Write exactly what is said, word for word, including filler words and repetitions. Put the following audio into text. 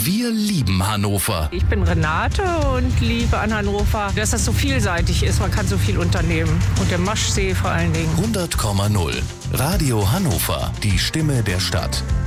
Wir lieben Hannover. Ich bin Renate und liebe an Hannover, dass das so vielseitig ist. Man kann so viel unternehmen. Und der Maschsee vor allen Dingen. hundert Komma null. Radio Hannover. Die Stimme der Stadt.